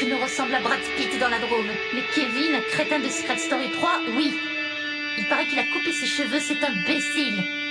ne ressemble à Brad Pitt dans la Drôme. Mais Kevin, crétin de Secret Story 3, oui. Il paraît qu'il a coupé ses cheveux, cet imbécile.